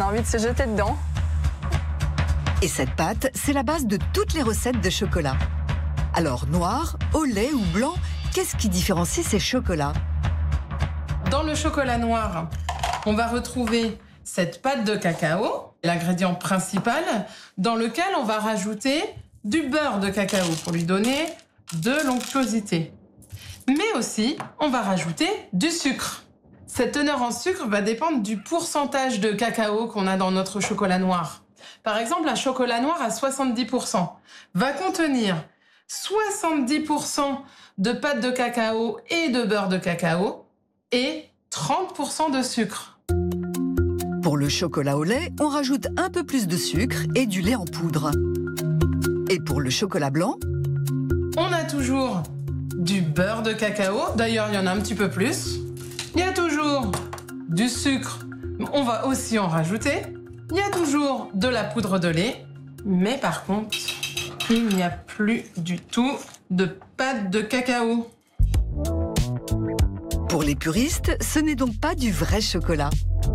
a envie de se jeter dedans. Et cette pâte, c'est la base de toutes les recettes de chocolat. Alors, noir, au lait ou blanc, qu'est-ce qui différencie ces chocolats? Dans le chocolat noir, on va retrouver cette pâte de cacao, l'ingrédient principal, dans lequel on va rajouter du beurre de cacao pour lui donner de l'onctuosité. Mais aussi, on va rajouter du sucre. Cette teneur en sucre va dépendre du pourcentage de cacao qu'on a dans notre chocolat noir. Par exemple, un chocolat noir à 70% va contenir 70% de pâte de cacao et de beurre de cacao et 30% de sucre. Pour le chocolat au lait, on rajoute un peu plus de sucre et du lait en poudre. Et pour le chocolat blanc, on a toujours du beurre de cacao, d'ailleurs il y en a un petit peu plus. Il y a toujours du sucre, on va aussi en rajouter. Il y a toujours de la poudre de lait, mais par contre, il n'y a plus du tout de pâte de cacao. Pour les puristes, ce n'est donc pas du vrai chocolat.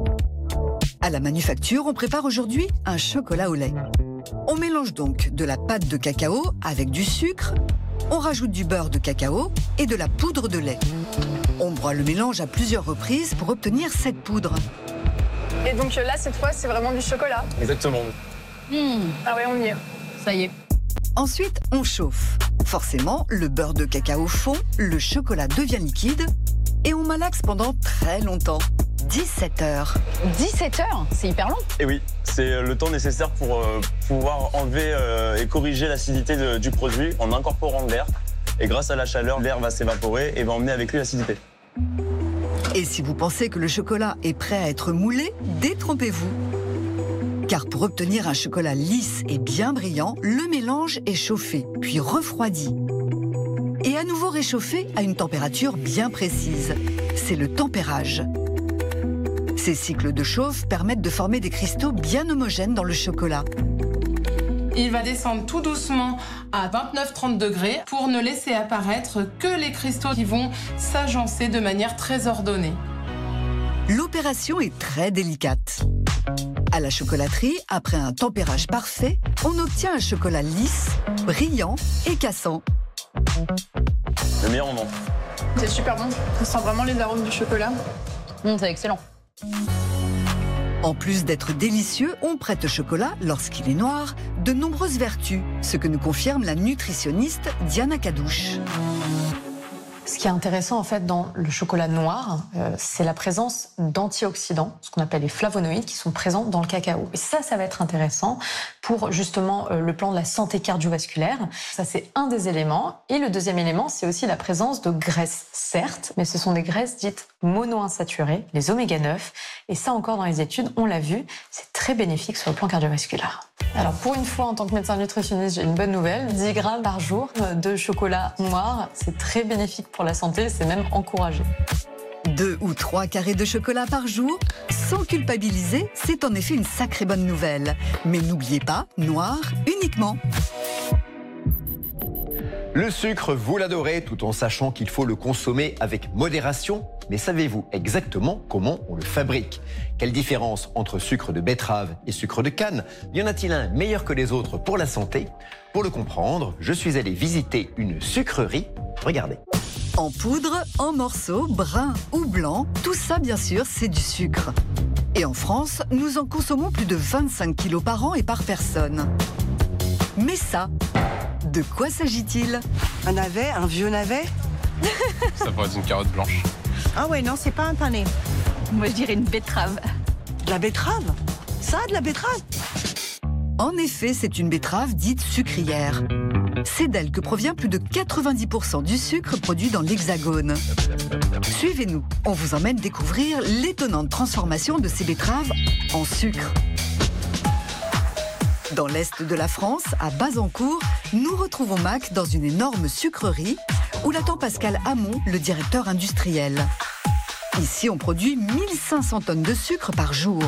À la manufacture, on prépare aujourd'hui un chocolat au lait. On mélange donc de la pâte de cacao avec du sucre, on rajoute du beurre de cacao et de la poudre de lait. On broie le mélange à plusieurs reprises pour obtenir cette poudre. Et donc là, cette fois, c'est vraiment du chocolat. Exactement. Ah ouais, on y est. Ça y est. Ensuite, on chauffe. Forcément, le beurre de cacao fond, le chocolat devient liquide et on malaxe pendant très longtemps. 17 heures. 17 heures, c'est hyper long. Et oui, c'est le temps nécessaire pour pouvoir enlever et corriger l'acidité du produit en incorporant de l'air. Et grâce à la chaleur, l'air va s'évaporer et va emmener avec lui l'acidité. Et si vous pensez que le chocolat est prêt à être moulé, détrompez-vous. Car pour obtenir un chocolat lisse et bien brillant, le mélange est chauffé, puis refroidi. Et à nouveau réchauffé à une température bien précise. C'est le tempérage. Ces cycles de chauffe permettent de former des cristaux bien homogènes dans le chocolat. Il va descendre tout doucement à 29-30 degrés pour ne laisser apparaître que les cristaux qui vont s'agencer de manière très ordonnée. L'opération est très délicate. À la chocolaterie, après un tempérage parfait, on obtient un chocolat lisse, brillant et cassant. Le meilleur moment. C'est super bon. On sent vraiment les arômes du chocolat. C'est excellent. En plus d'être délicieux, on prête au chocolat, lorsqu'il est noir, de nombreuses vertus, ce que nous confirme la nutritionniste Diana Cadouche. Ce qui est intéressant en fait dans le chocolat noir, c'est la présence d'antioxydants, ce qu'on appelle les flavonoïdes, qui sont présents dans le cacao. Et ça va être intéressant pour justement le plan de la santé cardiovasculaire. Ça, c'est un des éléments. Et le deuxième élément, c'est aussi la présence de graisses, certes, mais ce sont des graisses dites monoinsaturées, les oméga 9. Et ça encore dans les études, on l'a vu, c'est très bénéfique sur le plan cardiovasculaire. Alors pour une fois, en tant que médecin nutritionniste, j'ai une bonne nouvelle. 10 grammes par jour de chocolat noir, c'est très bénéfique pour la santé, c'est même encouragé. 2 ou 3 carrés de chocolat par jour, sans culpabiliser, c'est en effet une sacrée bonne nouvelle. Mais n'oubliez pas, noir uniquement. Le sucre, vous l'adorez, tout en sachant qu'il faut le consommer avec modération. Mais savez-vous exactement comment on le fabrique? Quelle différence entre sucre de betterave et sucre de canne? Y en a-t-il un meilleur que les autres pour la santé? Pour le comprendre, je suis allé visiter une sucrerie. Regardez. En poudre, en morceaux, bruns ou blancs, tout ça bien sûr c'est du sucre. Et en France, nous en consommons plus de 25 kilos par an et par personne. Mais ça, de quoi s'agit-il? Un navet, un vieux navet? Ça pourrait être une carotte blanche. Ah ouais, non, c'est pas un pané. Moi, je dirais une betterave. De la betterave? Ça, de la betterave? En effet, c'est une betterave dite sucrière. C'est d'elle que provient plus de 90% du sucre produit dans l'Hexagone. Suivez-nous, on vous emmène découvrir l'étonnante transformation de ces betteraves en sucre. Dans l'est de la France, à Bazancourt, nous retrouvons Mac dans une énorme sucrerie où l'attend Pascal Hamon, le directeur industriel. Ici, on produit 1500 tonnes de sucre par jour.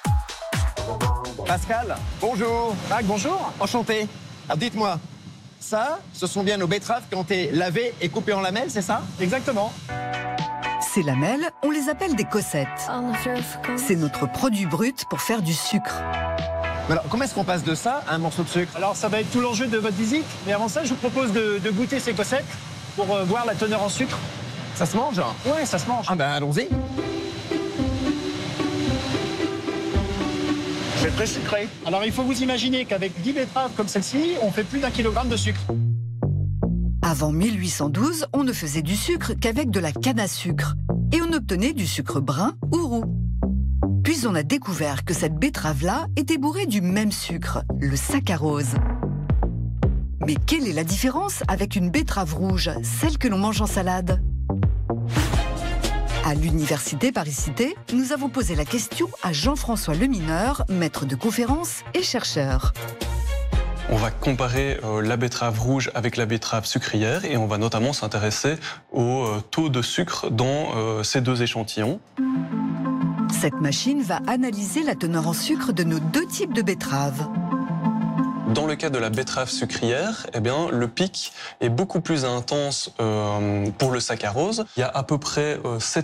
Pascal, bonjour. Mac, bonjour. Enchanté. Alors dites-moi, ça, ce sont bien nos betteraves qui ont été lavées et coupées en lamelles, c'est ça? Exactement. Ces lamelles, on les appelle des cossettes. C'est notre produit brut pour faire du sucre. Mais alors, comment est-ce qu'on passe de ça à un morceau de sucre? Alors ça va être tout l'enjeu de votre visite, mais avant ça, je vous propose de goûter ces cossettes pour voir la teneur en sucre. Ça se mange? Ouais, ça se mange. Ah ben allons-y. C'est très sucré. Alors il faut vous imaginer qu'avec 10 betteraves comme celle-ci, on fait plus d'1 kilogramme de sucre. Avant 1812, on ne faisait du sucre qu'avec de la canne à sucre. Et on obtenait du sucre brun ou roux. Puis on a découvert que cette betterave-là était bourrée du même sucre, le saccharose. Mais quelle est la différence avec une betterave rouge, celle que l'on mange en salade? À l'université Paris-Cité, nous avons posé la question à Jean-François Lemineur, maître de conférences et chercheur. On va comparer la betterave rouge avec la betterave sucrière et on va notamment s'intéresser au taux de sucre dans ces deux échantillons. Cette machine va analyser la teneur en sucre de nos deux types de betteraves. Dans le cas de la betterave sucrière, eh bien, le pic est beaucoup plus intense pour le saccharose. Il y a à peu près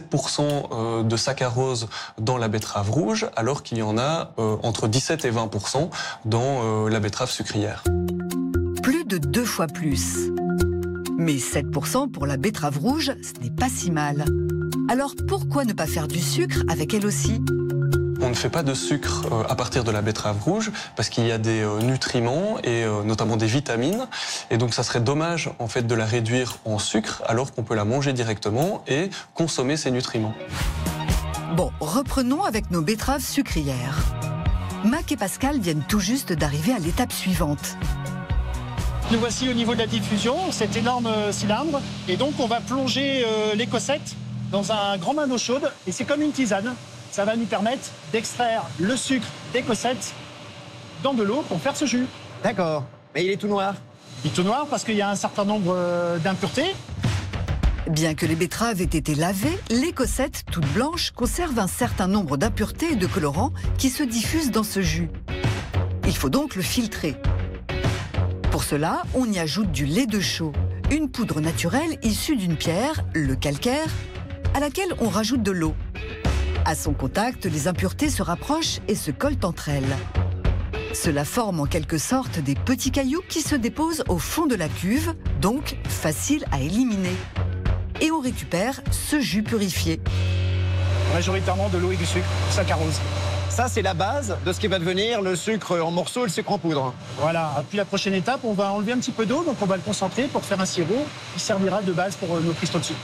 7% de saccharose dans la betterave rouge, alors qu'il y en a entre 17 et 20% dans la betterave sucrière. Plus de 2 fois plus. Mais 7% pour la betterave rouge, ce n'est pas si mal. Alors pourquoi ne pas faire du sucre avec elle aussi ? On ne fait pas de sucre à partir de la betterave rouge parce qu'il y a des nutriments et notamment des vitamines. Et donc ça serait dommage en fait de la réduire en sucre alors qu'on peut la manger directement et consommer ces nutriments. Bon, reprenons avec nos betteraves sucrières. Mac et Pascal viennent tout juste d'arriver à l'étape suivante. Nous voici au niveau de la diffusion, cet énorme cylindre. Et donc on va plonger les cossettes dans un grand bain d'eau chaude et c'est comme une tisane. Ça va nous permettre d'extraire le sucre des cossettes dans de l'eau pour faire ce jus. D'accord. Mais il est tout noir. Il est tout noir parce qu'il y a un certain nombre d'impuretés. Bien que les betteraves aient été lavées, les cossettes, toutes blanches, conservent un certain nombre d'impuretés et de colorants qui se diffusent dans ce jus. Il faut donc le filtrer. Pour cela, on y ajoute du lait de chaux, une poudre naturelle issue d'une pierre, le calcaire, à laquelle on rajoute de l'eau. À son contact, les impuretés se rapprochent et se collent entre elles. Cela forme en quelque sorte des petits cailloux qui se déposent au fond de la cuve, donc facile à éliminer. Et on récupère ce jus purifié. Majoritairement de l'eau et du sucre, saccharose. Ça, c'est la base de ce qui va devenir le sucre en morceaux et le sucre en poudre. Voilà. Puis la prochaine étape, on va enlever un petit peu d'eau, donc on va le concentrer pour faire un sirop qui servira de base pour nos cristaux de sucre.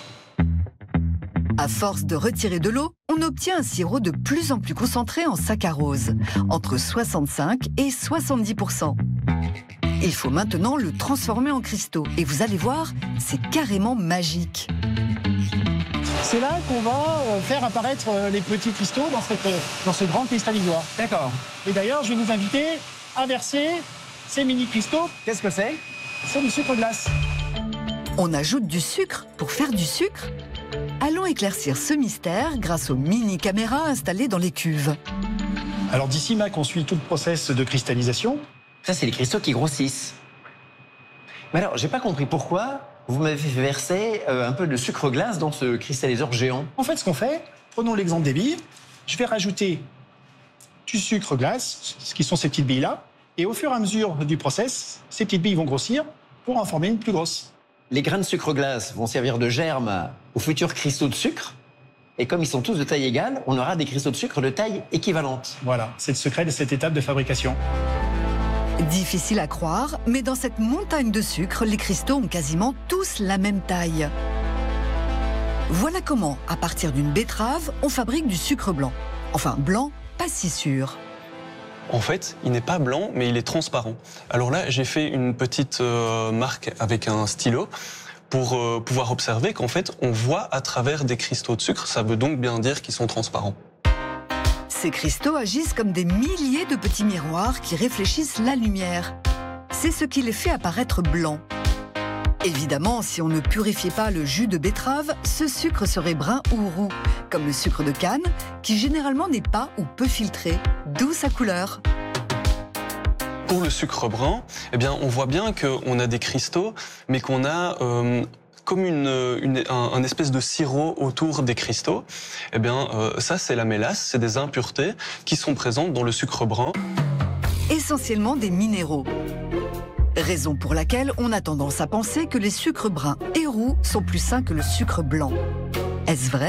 À force de retirer de l'eau, on obtient un sirop de plus en plus concentré en saccharose, entre 65 et 70%. Il faut maintenant le transformer en cristaux. Et vous allez voir, c'est carrément magique. C'est là qu'on va faire apparaître les petits cristaux dans ce grand cristallisoire. D'accord. Et d'ailleurs, je vais vous inviter à verser ces mini-cristaux. Qu'est-ce que c'est? C'est du sucre glace. On ajoute du sucre pour faire du sucre? Allons éclaircir ce mystère grâce aux mini-caméras installées dans les cuves. Alors d'ici, Mac, on suit tout le process de cristallisation. Ça, c'est les cristaux qui grossissent. Mais alors, j'ai pas compris pourquoi vous m'avez fait verser un peu de sucre glace dans ce cristalliseur géant. En fait, ce qu'on fait, prenons l'exemple des billes. Je vais rajouter du sucre glace, ce qui sont ces petites billes-là. Et au fur et à mesure du process, ces petites billes vont grossir pour en former une plus grosse. Les grains de sucre glace vont servir de germe aux futurs cristaux de sucre. Et comme ils sont tous de taille égale, on aura des cristaux de sucre de taille équivalente. Voilà, c'est le secret de cette étape de fabrication. Difficile à croire, mais dans cette montagne de sucre, les cristaux ont quasiment tous la même taille. Voilà comment, à partir d'une betterave, on fabrique du sucre blanc. Enfin, blanc, pas si sûr. En fait, il n'est pas blanc, mais il est transparent. Alors là, j'ai fait une petite marque avec un stylo pour pouvoir observer qu'en fait, on voit à travers des cristaux de sucre. Ça veut donc bien dire qu'ils sont transparents. Ces cristaux agissent comme des milliers de petits miroirs qui réfléchissent la lumière. C'est ce qui les fait apparaître blancs. Évidemment, si on ne purifiait pas le jus de betterave, ce sucre serait brun ou roux, comme le sucre de canne, qui généralement n'est pas ou peu filtré, d'où sa couleur. Pour le sucre brun, eh bien, on voit bien qu'on a des cristaux, mais qu'on a comme un espèce de sirop autour des cristaux. Eh bien, ça, c'est la mélasse, c'est des impuretés qui sont présentes dans le sucre brun. Essentiellement des minéraux. Raison pour laquelle on a tendance à penser que les sucres bruns et roux sont plus sains que le sucre blanc. Est-ce vrai ?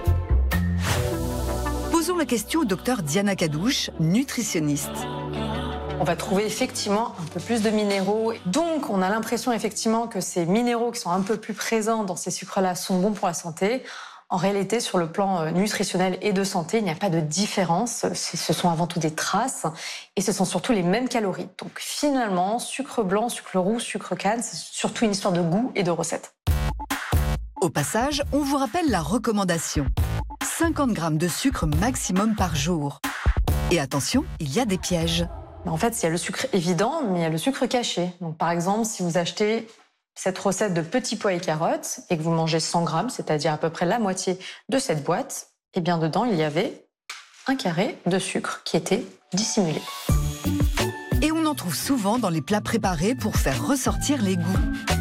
Posons la question au docteur Diana Kadouche, nutritionniste. On va trouver effectivement un peu plus de minéraux. Donc, on a l'impression effectivement que ces minéraux qui sont un peu plus présents dans ces sucres-là sont bons pour la santé. En réalité, sur le plan nutritionnel et de santé, il n'y a pas de différence. Ce sont avant tout des traces et ce sont surtout les mêmes calories. Donc finalement, sucre blanc, sucre roux, sucre canne, c'est surtout une histoire de goût et de recette. Au passage, on vous rappelle la recommandation. 50 grammes de sucre maximum par jour. Et attention, il y a des pièges. En fait, il y a le sucre évident, mais il y a le sucre caché. Donc par exemple, si vous achetez cette recette de petits pois et carottes et que vous mangez 100 grammes, c'est-à-dire à peu près la moitié de cette boîte, et bien dedans, il y avait un carré de sucre qui était dissimulé. Et on en trouve souvent dans les plats préparés pour faire ressortir les goûts.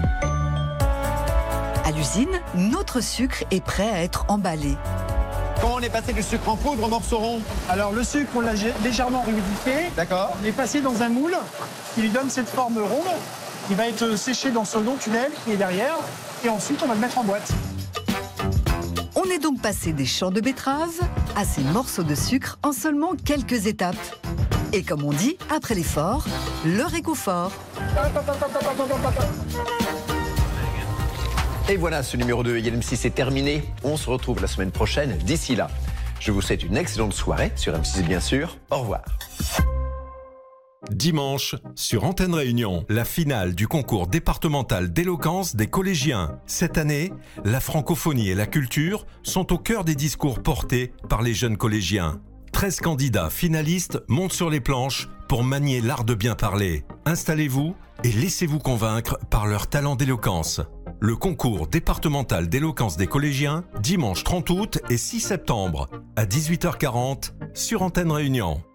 À l'usine, notre sucre est prêt à être emballé. Comment on est passé du sucre en poudre au morceau rond? Alors le sucre, on l'a légèrement humidifié. D'accord. On est passé dans un moule qui lui donne cette forme ronde. Il va être séché dans ce long tunnel qui est derrière. Et ensuite, on va le mettre en boîte. On est donc passé des champs de betteraves à ces morceaux de sucre en seulement quelques étapes. Et comme on dit, après l'effort, le réconfort. Et voilà, ce numéro 2 M6 est terminé. On se retrouve la semaine prochaine. D'ici là, je vous souhaite une excellente soirée sur M6 bien sûr. Au revoir. Dimanche, sur Antenne Réunion, la finale du concours départemental d'éloquence des collégiens. Cette année, la francophonie et la culture sont au cœur des discours portés par les jeunes collégiens. 13 candidats finalistes montent sur les planches pour manier l'art de bien parler. Installez-vous et laissez-vous convaincre par leur talent d'éloquence. Le concours départemental d'éloquence des collégiens, dimanche 30 août et 6 septembre, à 18h40, sur Antenne Réunion.